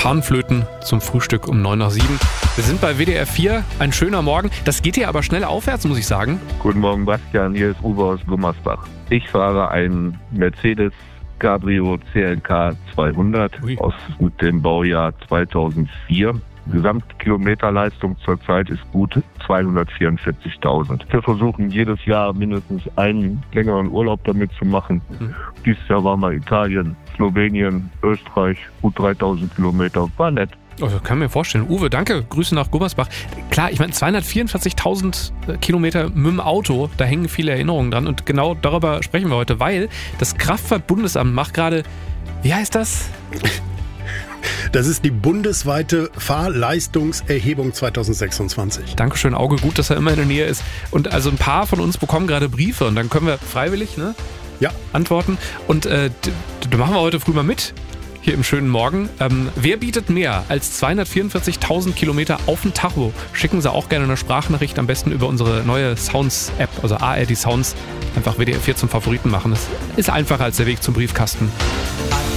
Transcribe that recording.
Panflöten zum Frühstück um 9 nach 7. Wir sind bei WDR 4, ein schöner Morgen. Das geht hier aber schnell aufwärts, muss ich sagen. Guten Morgen, Bastian, hier ist Uwe aus Gummersbach. Ich fahre einen Mercedes Cabrio CLK 200 aus dem Baujahr 2004. Gesamtkilometerleistung zurzeit ist gut 244.000. Wir versuchen jedes Jahr mindestens einen längeren Urlaub damit zu machen. Dieses Jahr waren wir Italien, Slowenien, Österreich, gut 3.000 Kilometer. War nett. Also kann mir vorstellen. Uwe, danke. Grüße nach Gummersbach. Klar, ich meine 244.000 Kilometer mit dem Auto, da hängen viele Erinnerungen dran. Und genau darüber sprechen wir heute, weil das Kraftfahrtbundesamt macht gerade, wie heißt das? Das ist die bundesweite Fahrleistungserhebung 2026. Dankeschön, Auge, gut, dass er immer in der Nähe ist. Und also ein paar von uns bekommen gerade Briefe und dann können wir freiwillig antworten. Und da machen wir heute früh mal mit. Hier im schönen Morgen. Wer bietet mehr als 244.000 Kilometer auf dem Tacho? Schicken Sie auch gerne eine Sprachnachricht, am besten über unsere neue Sounds-App, also ARD Sounds. Einfach WDR 4 zum Favoriten machen. Das ist einfacher als der Weg zum Briefkasten.